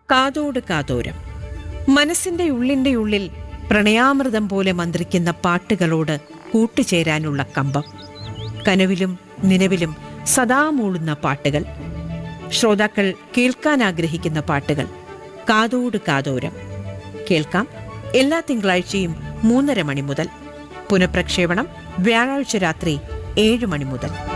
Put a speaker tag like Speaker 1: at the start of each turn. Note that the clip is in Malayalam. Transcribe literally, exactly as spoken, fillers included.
Speaker 1: കാതോട് കാതോരം. മനസ്സിന്റെ ഉള്ളിന്റെ ഉള്ളിൽ പ്രണയാമൃതം പോലെ മന്ത്രിക്കുന്ന പാട്ടുകളോട് കൂട്ടുചേരാനുള്ള കമ്പം. കനവിലും നിലവിലും സദാ മൂളുന്ന പാട്ടുകൾ. ശ്രോതാക്കൾ കേൾക്കാൻ ആഗ്രഹിക്കുന്ന പാട്ടുകൾ. കാതോട് കാതോരം കേൾക്കാം എല്ലാ തിങ്കളാഴ്ചയും മൂന്നര മണി മുതൽ. പുനഃപ്രക്ഷേപണം വ്യാഴാഴ്ച രാത്രി ഏഴ് മണി മുതൽ.